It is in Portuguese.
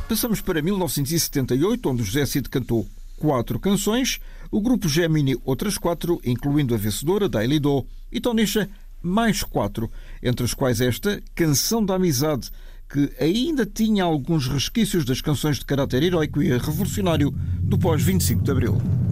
Passamos para 1978, onde José Cid cantou 4 canções, o grupo Gemini outras 4, incluindo a vencedora, Daily Do, e Tonisha mais 4, entre as quais esta, Canção da Amizade, que ainda tinha alguns resquícios das canções de caráter heroico e revolucionário do pós-25 de Abril.